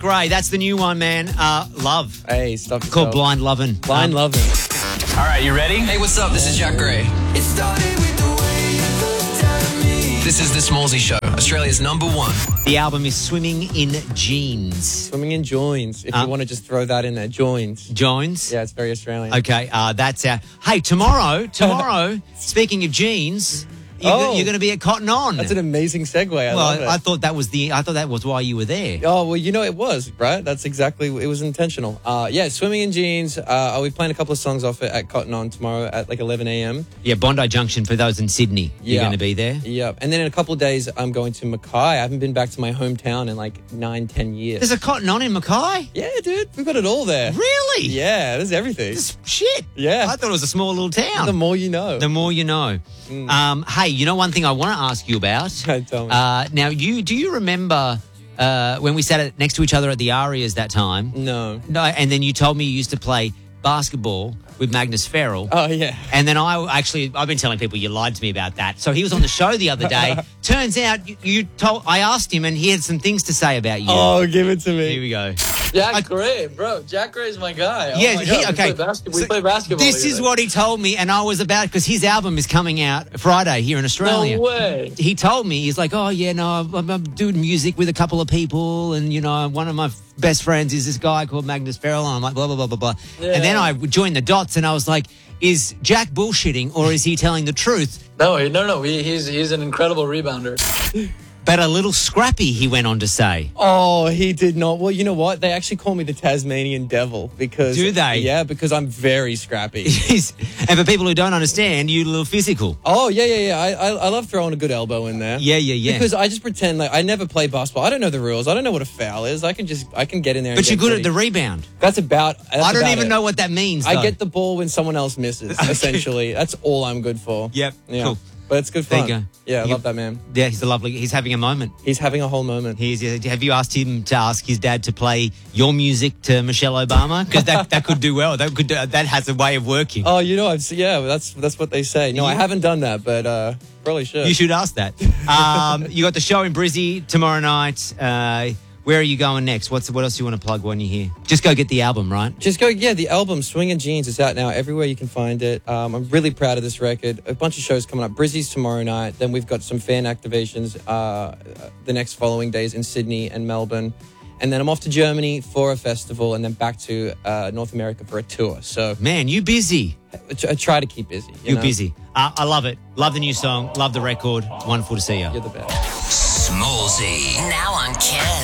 Gray. That's the new one, man. Love. Hey, stop It's called Blind Lovin'. Blind Lovin'. All right, you ready? Hey, what's up? This is Jack Gray. It started with the way you looked at me. This is The Smallsy Show, Australia's #1. The album is Swimming in Jeans. Swimming in joins, if you want to just throw that in there. Joins. Joins? Yeah, it's very Australian. Okay, that's our... Hey, tomorrow, speaking of jeans, you're going to be at Cotton On. That's an amazing segue. I love it. I thought that was why you were there. Oh, well, it was, right? That's exactly, it was intentional. Swimming in Jeans. I'll be playing a couple of songs off it at Cotton On tomorrow at like 11 a.m. Yeah, Bondi Junction for those in Sydney. You're going to be there? Yeah. And then in a couple of days, I'm going to Mackay. I haven't been back to my hometown in like 9-10 years. There's a Cotton On in Mackay? Yeah, dude. We've got it all there. Really? Yeah, there's everything. Shit. Yeah. I thought it was a small little town. The more you know. The more you know. Hey, you know one thing I want to ask you about? Tell me. Now, do you remember when we sat next to each other at the Arias that time? No. And then you told me you used to play basketball with Magnus Farrell. Oh, yeah. And then I've been telling people you lied to me about that. So he was on the show the other day. Turns out I asked him and he had some things to say about you. Oh, give it to me. Here we go. Jack Gray, bro. Jack Gray's my guy. Yeah, my God. okay. We play basketball. This is what he told me, and I was about, because his album is coming out Friday here in Australia. No way. He told me, he's like, oh, yeah, no, I'm doing music with a couple of people, and, one of my best friends is this guy called Magnus Farrell, and I'm like, blah, blah, blah, blah, blah. Yeah. And then I joined the dots, and I was like, is Jack bullshitting, or is he telling the truth? No. He's an incredible rebounder. But a little scrappy, he went on to say. Oh, he did not. Well, you know what? They actually call me the Tasmanian Devil because... Do they? Yeah, because I'm very scrappy. And for people who don't understand, you're a little physical. Oh, yeah. I love throwing a good elbow in there. Yeah. Because I just pretend like I never play basketball. I don't know the rules. I don't know what a foul is. I can get in there. But you're good at the rebound. That's about I don't even know what that means, though. I get the ball when someone else misses, essentially. That's all I'm good for. Yep, yeah. cool. But it's good fun. There you go. Yeah, I love that man. Yeah, he's having a moment. He's having a whole moment. Have you asked him to ask his dad to play your music to Michelle Obama? Because that could do well. That has a way of working. Oh, that's what they say. No, I haven't done that, but probably should. You should ask that. You got the show in Brizzy tomorrow night. Where are you going next? What else do you want to plug when you're here? Just go get the album, right? Just go, the album, Swingin' Jeans, is out now everywhere you can find it. I'm really proud of this record. A bunch of shows coming up. Brizzy's tomorrow night. Then we've got some fan activations the next following days in Sydney and Melbourne. And then I'm off to Germany for a festival and then back to North America for a tour. So, man, you busy. I try to keep busy. You're busy. I love it. Love the new song. Love the record. Wonderful to see you. You're the best. Smallsy. Now on Kiss.